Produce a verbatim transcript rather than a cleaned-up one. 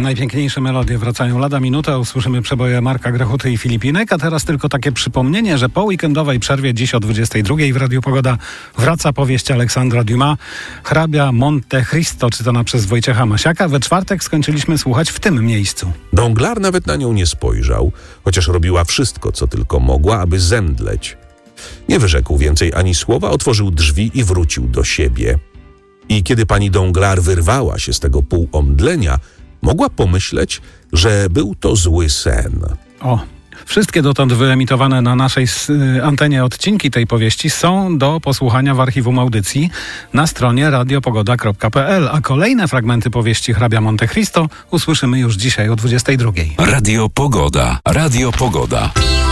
Najpiękniejsze melodie wracają lada minutę. Usłyszymy przeboje Marka Grechuty i Filipinek, a teraz tylko takie przypomnienie, że po weekendowej przerwie dziś o dwudziestej drugiej w Radiu Pogoda wraca powieść Aleksandra Dumas Hrabia Monte Cristo, czytana przez Wojciecha Masiaka. We czwartek skończyliśmy słuchać w tym miejscu. Danglars nawet na nią nie spojrzał, chociaż robiła wszystko, co tylko mogła, aby zemdleć. Nie wyrzekł więcej ani słowa, otworzył drzwi i wrócił do siebie. I kiedy pani Danglars wyrwała się z tego półomdlenia, mogła pomyśleć, że był to zły sen. O, wszystkie dotąd wyemitowane na naszej antenie odcinki tej powieści są do posłuchania w archiwum audycji na stronie radiopogoda kropka p l, a kolejne fragmenty powieści Hrabia Monte Cristo usłyszymy już dzisiaj o dwudziestej drugiej. Radio Pogoda. Radio Pogoda.